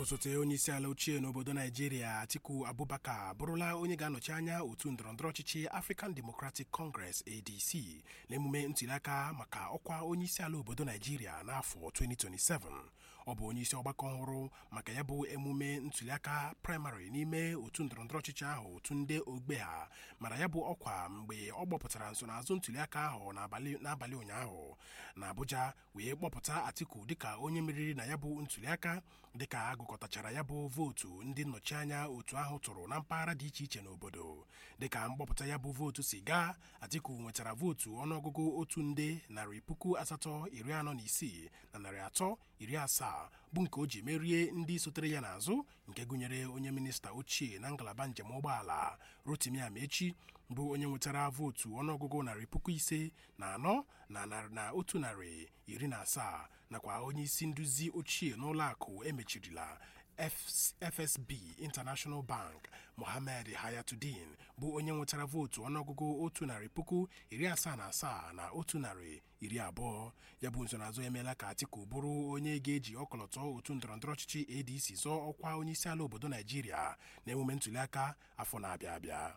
Osote onye isi ala ochie n'obodo Naijiria Atiku Abubakar bụrụla onye ga-anọchi anya otu ndọrọndọrọ ọchịchị African Democratic Congress ADC n'emume ntụliaka maka ọkwa onye isi ala obodo Naijiria n'afọ 2027. Ọ bụ onye isi ọgbakọ ọhụrụ maka ya bụ emume ntụliaka praịmarị n'ime otu ndọrọndọrọ ọchịchị ahụ Tunde Ogbeha mara ya bụ ọkwa mgbe ọ gbapụtara nsonaazụ ntụliaka ahụ n'abalị ụnyaahụ na Abuja wee kpọpụta Atiku dịka onye meriri na ya bụ ntụliaka dịka agụkọtachara ya bụ vootu ndị nnọchianya otu ahụ tụrụ na mpaghara dị iche iche n'obodo. Dịka mgbapụta ya bụ vootu si gaa, Atiku nwetara vootu ọnụọgụgụ 1,446,370 bụ nke o ji merie ndị sotere ya n'azụ, nke gụnyere onye minista ochie na ngalaba njem ụgbọala Rotimi Amechi bụ onye nwetara vootu ọnụọgụgụ 5,4,117 nakwa onye isi nduzi ochie n'ụlọakụ emechirila FSB International Bank Mohammed Hayatuddin bụ onye nwetara vootu ọnụọgụgụ 177,120. Ya bụ nsonaazụ emeela ka Atiku bụrụ onye ga-eji ọkọlọtọ otu ndọrọndọrọ ọchịchị ADC zọọ ọkwa onye isi ala obodo Naijiria n'emume ntụliaka afọ na-abịa abịa.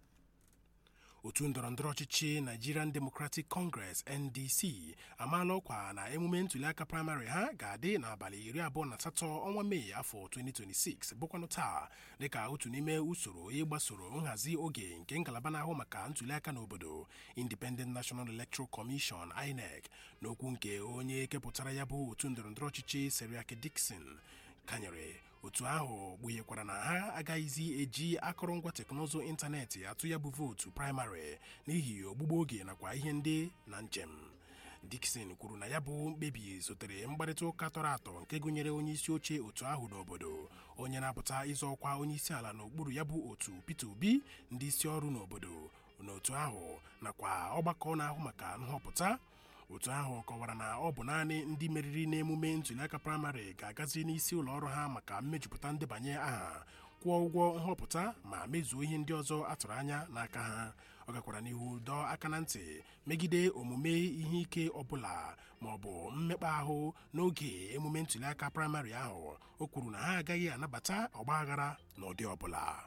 Otu ndọrọndọrọ ọchịchị Nigerian Democratic Congress NDC amaala ọkwa na emume ntụliaka praịmarị ha ga-adị n'abalị 28 ọnwa Mee afọ 2026 bụkwanụ taa, dịka otu n'ime usoro ịgbasoro nhazi oge nke ngalaba na-ahụ maka ntụliaka n'obodo Independent National Electoral Commission INEC. N'okwu nke onye kepụtara ya bụ otu ndọrọndọrọ ọchịchị Seriake Dickson kanyere otu ahụ kpughekwara na ha agaghịzi eji akụrụngwa teknụzụ ịntanetị atụ ya bụ vootu praịmarị n'ihi ogbugbo oge nakwa ihe ndị na njem. Dickson kwuru na ya bụ mkpebi sotere mkparịta ụka tọrọ atọ nke gụnyere onye isi oche otu ahụ n'obodo, onye na-apụta ịzọ ọkwa onye isi ala n'okpuru ya bụ otu Peter Obi, ndị isi ọrụ n'obodo n'otu ahụ nakwa ọgbakọ na-ahụ maka nhọpụta. Otu ahụ kọwara na ọ bụ naanị ndị meriri n'emume ntụliaka praịmarị ga-agazi n'isi ụlọ ọrụ ha maka mmejupụta ndebanye aha, kwụọ ụgwọ nhọpụta ma mezuo ihe ndị ọzọ atụrụ anya n'aka ha. Ọ gakwara n'ihu dọọ aka na ntị megide omume ihe ike ọbụla ma ọ bụ mmekpa ahụ n'oge emume ntụliaka praịmarị ahụ. O kwuru na ha agaghị anabata ọgbaghara n'ụdị ọbụla.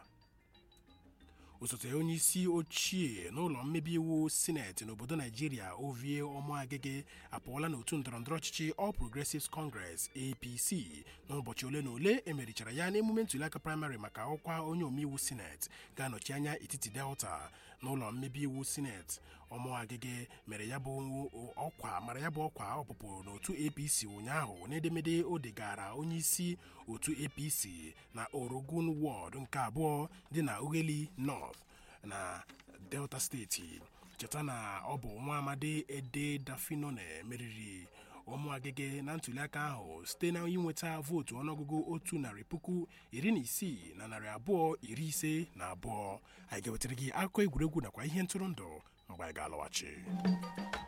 Osote onye isi ochie n'ụlọ mmebi iwu sineti n'obodo Naijiria Ovie Omoagege apụọla n'otu ndọrọndọrọ ọchịchị All Progressives Congress APC n'ụbọchị ole na ole emerichara ya n'emume ntụliaka praịmarị maka ọkwa onye omeiwu sineti ga-anọchi anya etiti Delta. N'ụlọ mmebi iwu sineti, Omoagege mara ya bụ ọkwa ọpụpụ n'otu APC ụnyaahụ n'edemede o degara onye isi otu APC na Orogun Ward nke abụọ dị na Ugheli North na Delta steeti. Cheta na ọ bụ nwa amadi Ede Dafinone meriri Omoagege na ntụliaka ahụ site na inweta vootu ọnụọgụgụ 1,252,252. Anyị ga-ewetara gị akụkọ egwuregwu nakwa ihe ntụrụndụ mgbe anyị ga-alọghachi.